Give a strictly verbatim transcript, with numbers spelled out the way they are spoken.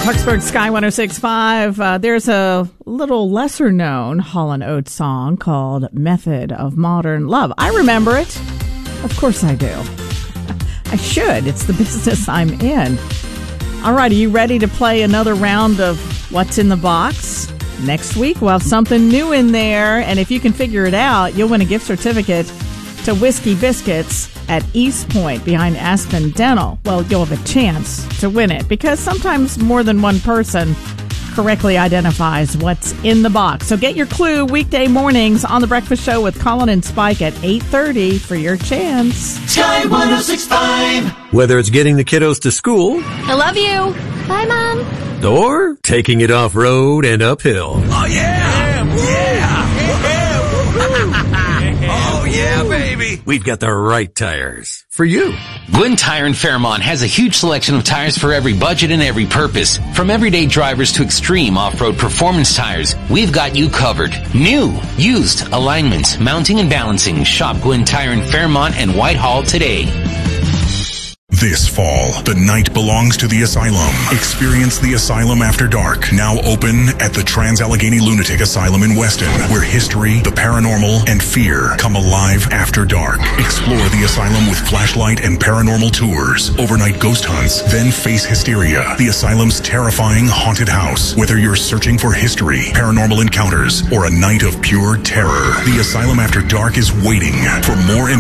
Clarksburg Sky one oh six point five. Uh, there's a little lesser known Hall and Oates song called Method of Modern Love. I remember it. Of course I do. I should. It's the business I'm in. All right, are you ready to play another round of What's in the Box? Next week, we'll have something new in there. And if you can figure it out, you'll win a gift certificate to Whiskey Biscuits at East Point behind Aspen Dental. Well, you'll have a chance to win it because sometimes more than one person correctly identifies what's in the box. So get your clue weekday mornings on The Breakfast Show with Colin and Spike at eight thirty for your chance. Sky one oh six point five. Whether it's getting the kiddos to school, I love you. Bye, Mom. or taking it off-road and uphill. Oh, yeah! Yeah! Yeah! Oh, yeah, baby! We've got the right tires for you. Gwin Tire in Fairmont has a huge selection of tires for every budget and every purpose. From everyday drivers to extreme off-road performance tires, we've got you covered. New, used, alignments, mounting and balancing. Shop Gwin Tire in Fairmont and Whitehall today. This fall, the night belongs to the Asylum. Experience the Asylum After Dark, now open at the Trans-Allegheny Lunatic Asylum in Weston, where history, the paranormal, and fear come alive after dark. Explore the Asylum with flashlight and paranormal tours, overnight ghost hunts, then face hysteria, the Asylum's terrifying haunted house. Whether you're searching for history, paranormal encounters, or a night of pure terror, the Asylum After Dark is waiting. For more information,